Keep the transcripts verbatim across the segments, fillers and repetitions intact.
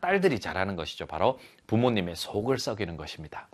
딸들이 잘하는 것이죠. 바로 부모님의 속을 썩이는 것입니다.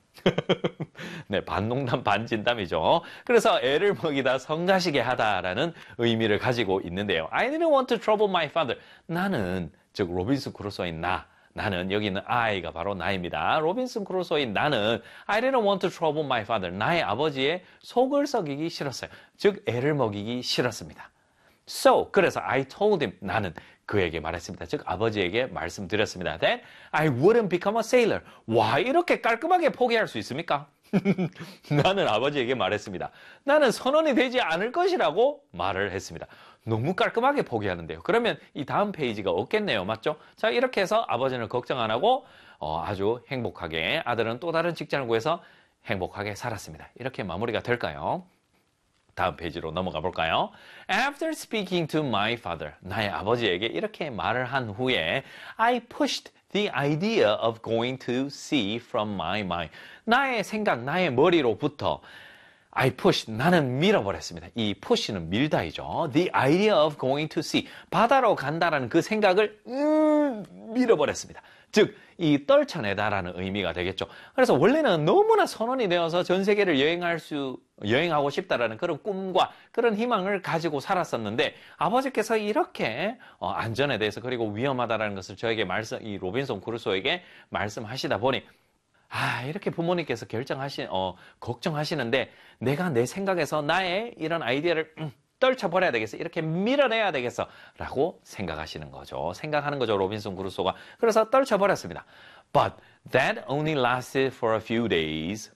네, 반농담 반진담이죠. 그래서 애를 먹이다 성가시게 하다라는 의미를 가지고 있는데요. I didn't want to trouble my father. 나는, 즉 로빈슨 크루소인 나, 나는, 여기 있는 I가 바로 나입니다. 로빈슨 크루소인 나는 I didn't want to trouble my father. 나의 아버지의 속을 썩이기 싫었어요. 즉 애를 먹이기 싫었습니다. So, 그래서 I told him, 나는 그에게 말했습니다. 즉 아버지에게 말씀드렸습니다. That I wouldn't become a sailor. 와, 이렇게 깔끔하게 포기할 수 있습니까? 나는 아버지에게 말했습니다. 나는 선원이 되지 않을 것이라고 말을 했습니다. 너무 깔끔하게 포기하는데요. 그러면 이 다음 페이지가 없겠네요. 맞죠? 자, 이렇게 해서 아버지는 걱정 안 하고 어, 아주 행복하게, 아들은 또 다른 직장을 구해서 행복하게 살았습니다. 이렇게 마무리가 될까요? 다음 페이지로 넘어가 볼까요? After speaking to my father, 나의 아버지에게 이렇게 말을 한 후에 I pushed the idea of going to sea from my mind. 나의 생각, 나의 머리로부터 I pushed, 나는 밀어버렸습니다. 이 push는 밀다이죠. The idea of going to sea, 바다로 간다라는 그 생각을 음, 밀어버렸습니다. 즉, 이 떨쳐내다라는 의미가 되겠죠. 그래서 원래는 너무나 선원이 되어서 전 세계를 여행할 수, 여행하고 싶다라는 그런 꿈과 그런 희망을 가지고 살았었는데, 아버지께서 이렇게 어, 안전에 대해서 그리고 위험하다라는 것을 저에게 말씀, 이 로빈슨 크루소에게 말씀하시다 보니, 아, 이렇게 부모님께서 결정하시, 어, 걱정하시는데, 내가 내 생각에서 나의 이런 아이디어를, 음, 떨쳐버려야 되겠어. 이렇게 밀어내야 되겠어. 라고 생각하시는 거죠. 생각하는 거죠. 로빈슨 크루소가. 그래서 떨쳐버렸습니다. But that only lasted for a few days.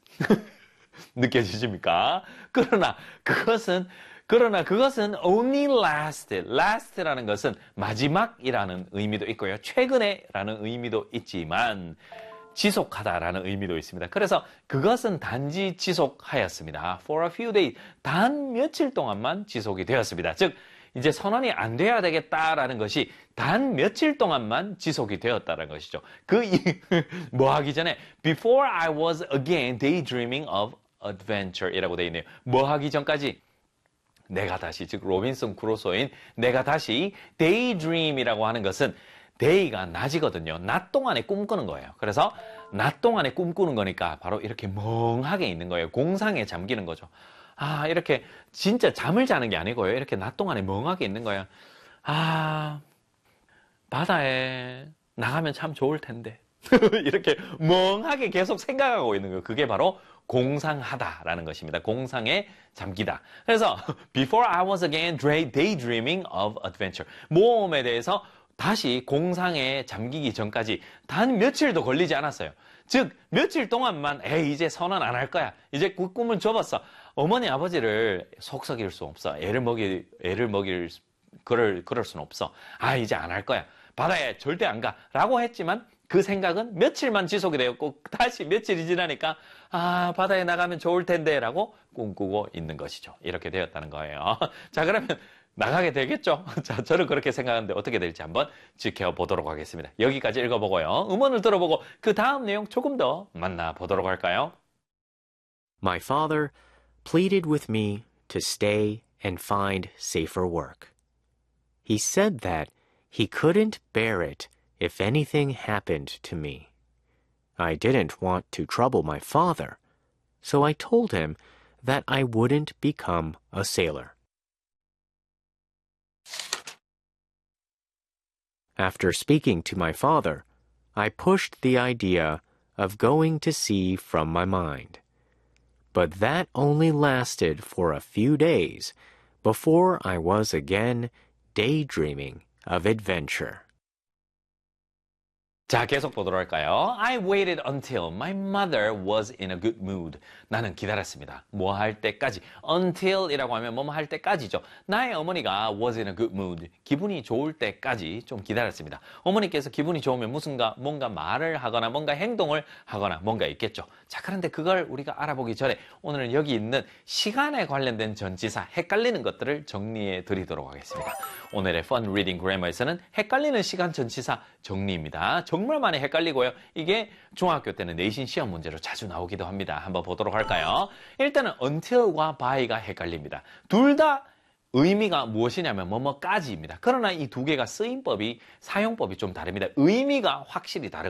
느껴지십니까? 그러나 그것은, 그러나 그것은 only lasted. last라는 것은 마지막이라는 의미도 있고요. 최근에라는 의미도 있지만, 지속하다라는 의미도 있습니다. 그래서 그것은 단지 지속하였습니다. For a few days, 단 며칠 동안만 지속이 되었습니다. 즉, 이제 선언이 안 돼야 되겠다라는 것이 단 며칠 동안만 지속이 되었다는 것이죠. 그, 뭐 하기 전에 Before I was again daydreaming of adventure 이라고 되어 있네요. 뭐 하기 전까지 내가 다시, 즉 로빈슨 크루소인 내가 다시 daydream이라고 하는 것은 day가 낮이거든요. 낮 동안에 꿈꾸는 거예요. 그래서 낮 동안에 꿈꾸는 거니까 바로 이렇게 멍하게 있는 거예요. 공상에 잠기는 거죠. 아, 이렇게 진짜 잠을 자는 게 아니고요. 이렇게 낮 동안에 멍하게 있는 거예요. 아, 바다에 나가면 참 좋을 텐데. 이렇게 멍하게 계속 생각하고 있는 거예요. 그게 바로 공상하다라는 것입니다. 공상에 잠기다. 그래서 before I was again daydreaming of adventure. 모험에 대해서 다시 공상에 잠기기 전까지 단 며칠도 걸리지 않았어요. 즉 며칠 동안만 에이 이제 선언 안 할 거야. 이제 그 꿈은 접었어. 어머니 아버지를 속썩일 수 없어. 애를 먹일 애를 먹일 그럴 그럴 수는 없어. 아 이제 안 할 거야. 바다에 절대 안 가. 라고 했지만 그 생각은 며칠만 지속이 되었고 다시 며칠이 지나니까 아 바다에 나가면 좋을 텐데 라고 꿈꾸고 있는 것이죠. 이렇게 되었다는 거예요. 자 그러면 나가게 되겠죠? 자, 저는 그렇게 생각하는데 어떻게 될지 한번 지켜보도록 하겠습니다. 여기까지 읽어보고요. 음원을 들어보고 그 다음 내용 조금 더 만나보도록 할까요? My father pleaded with me to stay and find safer work. He said that he couldn't bear it if anything happened to me. I didn't want to trouble my father, so I told him that I wouldn't become a sailor. After speaking to my father, I pushed the idea of going to sea from my mind. But that only lasted for a few days before I was again daydreaming of adventure. 자, 계속 보도록 할까요? I waited until my mother was in a good mood. 나는 기다렸습니다. 뭐 할 때까지. until 이라고 하면 뭐 할 때까지죠. 나의 어머니가 was in a good mood. 기분이 좋을 때까지 좀 기다렸습니다. 어머니께서 기분이 좋으면 무슨가 뭔가 말을 하거나 뭔가 행동을 하거나 뭔가 있겠죠. 자, 그런데 그걸 우리가 알아보기 전에 오늘은 여기 있는 시간에 관련된 전치사, 헷갈리는 것들을 정리해 드리도록 하겠습니다. 오늘의 Fun Reading Grammar에서는 헷갈리는 시간 전치사 정리입니다. 정말 많이 헷갈리고요. 이게 중학교 때는 내신 시험 문제로 자주 나오기도 합니다. 한번 보도록 할까요? 일단은 until과 by가 헷갈립니다. 둘 다 의미가 무엇이냐면 뭐뭐까지입니다. 그러나 이 두 개가 쓰임법이, 사용법이 좀 다릅니다. 의미가 확실히 다르거든요.